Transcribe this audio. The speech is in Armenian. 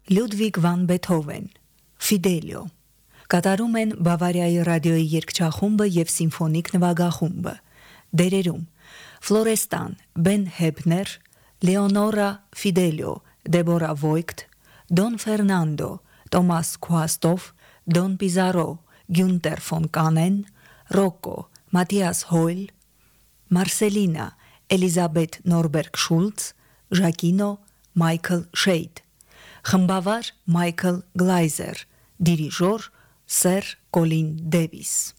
Լյուդվիգ վան Բեթհովեն, Ֆիդելիո։ Կատարում են Բավարիայի ռադիոյի երգչախումբը և սիմֆոնիկ նվագախումբը։ Դերերում Ֆլորեստան, Բեն Հեբներ, Լեոնորա Ֆիդելիո, Դեբորա Վոյգտ, Դոն Ֆերնանդո, Տոմաս Քուաստով, Դոն Պիզարո, Գյունտեր ֆոն Կանեն, Ռոկո, Մատիաս Հոյլ, Մարսելինա, Էլիզաբեթ Նորբերգ Շուլց, Ժակինո, Մայքլ Շեյդ, խմբավար Մայքլ Գլայզեր, դիրիժոր Սեր Կոլին Դևիս։